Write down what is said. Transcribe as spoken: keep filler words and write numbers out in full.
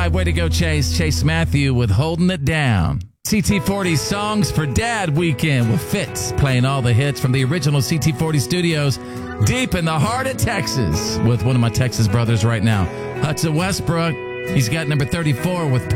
five. Way to go, Chase. Chase Matthew with Holding It Down. C T forty Songs for Dad weekend with Fitz playing all the hits from the original C T forty studios deep in the heart of Texas with one of my Texas brothers right now, Hudson Westbrook. He's got number thirty-four with